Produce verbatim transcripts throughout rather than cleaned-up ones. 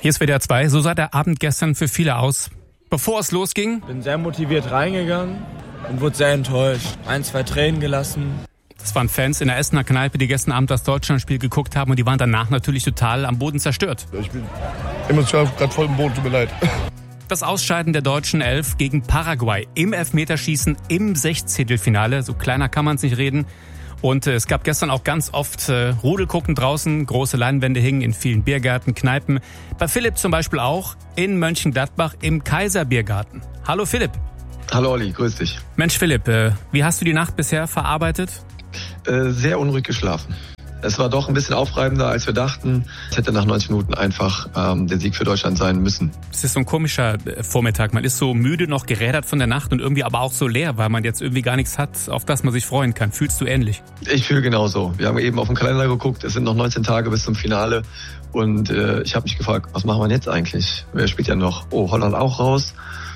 Hier ist W D R zwei. So sah der Abend gestern für viele aus. Bevor es losging, bin sehr motiviert reingegangen und wurde sehr enttäuscht. Ein, zwei Tränen gelassen. Das waren Fans in der Essener Kneipe, die gestern Abend das Deutschlandspiel geguckt haben, und die waren danach natürlich total am Boden zerstört. Ich bin emotional gerade voll im Boden, tut mir leid. Das Ausscheiden der deutschen Elf gegen Paraguay im Elfmeterschießen im Sechzehntelfinale. So kleiner kann man es nicht reden. Und äh, es gab gestern auch ganz oft äh, Rudelgucken draußen. Große Leinwände hingen in vielen Biergärten, Kneipen. Bei Philipp zum Beispiel auch in Mönchengladbach im Kaiser-Biergarten. Hallo Philipp. Hallo Olli, grüß dich. Mensch Philipp, äh, wie hast du die Nacht bisher verarbeitet? Äh, sehr unruhig geschlafen. Es war doch ein bisschen aufreibender, als wir dachten. Es hätte nach neunzig Minuten einfach ähm, der Sieg für Deutschland sein müssen. Es ist so ein komischer äh, Vormittag. Man ist so müde, noch gerädert von der Nacht und irgendwie aber auch so leer, weil man jetzt irgendwie gar nichts hat, auf das man sich freuen kann. Fühlst du ähnlich? Ich fühle genauso. Wir haben eben auf den Kalender geguckt. Es sind noch neunzehn Tage bis zum Finale. Und äh, ich habe mich gefragt, was machen wir jetzt eigentlich? Wer spielt ja noch? Oh, Holland auch raus.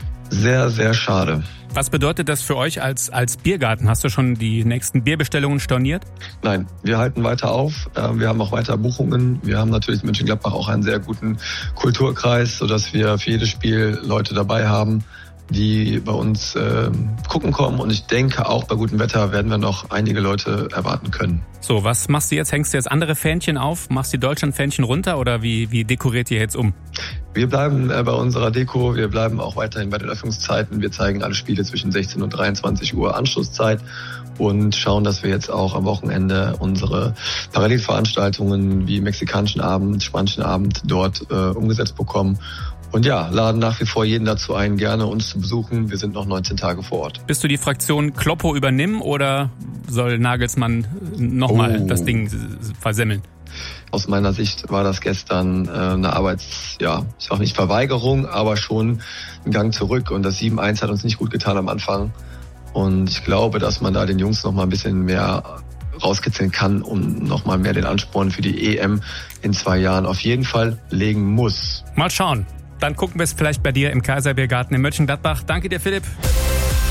Sehr, sehr schade. Was bedeutet das für euch als, als Biergarten? Hast du schon die nächsten Bierbestellungen storniert? Nein, wir halten weiter auf. Wir haben auch weiter Buchungen. Wir haben natürlich in Mönchengladbach auch einen sehr guten Kulturkreis, sodass wir für jedes Spiel Leute dabei haben, die bei uns äh, gucken kommen. Und ich denke, auch bei gutem Wetter werden wir noch einige Leute erwarten können. So, was machst du jetzt? Hängst du jetzt andere Fähnchen auf? Machst du die Deutschland-Fähnchen runter oder wie, wie dekoriert ihr jetzt um? Wir bleiben äh, bei unserer Deko. Wir bleiben auch weiterhin bei den Öffnungszeiten. Wir zeigen alle Spiele zwischen sechzehn und dreiundzwanzig Uhr Anschlusszeit und schauen, dass wir jetzt auch am Wochenende unsere Parallelveranstaltungen wie mexikanischen Abend, spanischen Abend dort äh, umgesetzt bekommen. Und ja, laden nach wie vor jeden dazu ein, gerne uns zu besuchen. Wir sind noch neunzehn Tage vor Ort. Bist du die Fraktion Kloppo übernehmen oder soll Nagelsmann nochmal oh. das Ding versemmeln? Aus meiner Sicht war das gestern äh, eine Arbeits-, ja, ich sag nicht Verweigerung, aber schon ein Gang zurück. Und das sieben eins hat uns nicht gut getan am Anfang. Und ich glaube, dass man da den Jungs noch mal ein bisschen mehr rauskitzeln kann und noch mal mehr den Ansporn für die E M in zwei Jahren auf jeden Fall legen muss. Mal schauen. Dann gucken wir es vielleicht bei dir im Kaiser-Biergarten in Mönchengladbach. Danke dir, Philipp.